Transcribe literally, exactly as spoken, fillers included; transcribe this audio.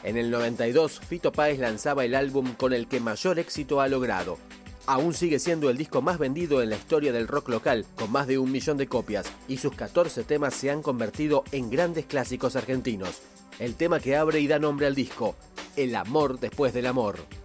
En el noventa y dos, Fito Páez lanzaba el álbum con el que mayor éxito ha logrado. Aún sigue siendo el disco más vendido en la historia del rock local, con más de un millón de copias, y sus catorce temas se han convertido en grandes clásicos argentinos. El tema que abre y da nombre al disco, El amor después del amor.